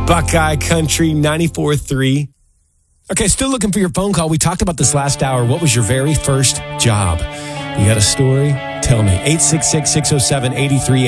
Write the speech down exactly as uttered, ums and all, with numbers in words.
Buckeye Country ninety-four three. Okay, still looking for your phone call. We talked about this last hour. What was your very first job? You got a story? Tell me. eight six six, six oh seven, eight three